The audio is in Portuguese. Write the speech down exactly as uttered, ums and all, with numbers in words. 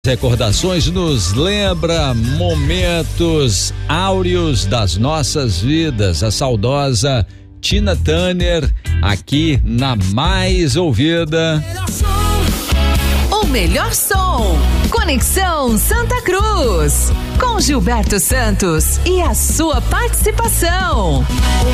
Recordações nos lembra momentos áureos das nossas vidas. A saudosa Tina Turner, aqui na mais ouvida. O melhor som. Conexão Santa Cruz. Com Gilberto Santos e a sua participação.